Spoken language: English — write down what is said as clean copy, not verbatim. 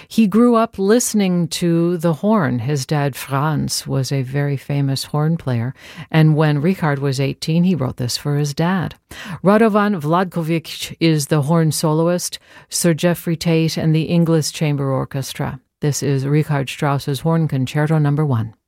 He grew up listening to the horn. His dad, Franz, was a very famous horn player, and when Richard was 18, he wrote this for his dad. Radovan Vladkovic is the horn soloist, Sir Geoffrey Tate and the English Chamber Orchestra. This is Richard Strauss's Horn Concerto No. 1.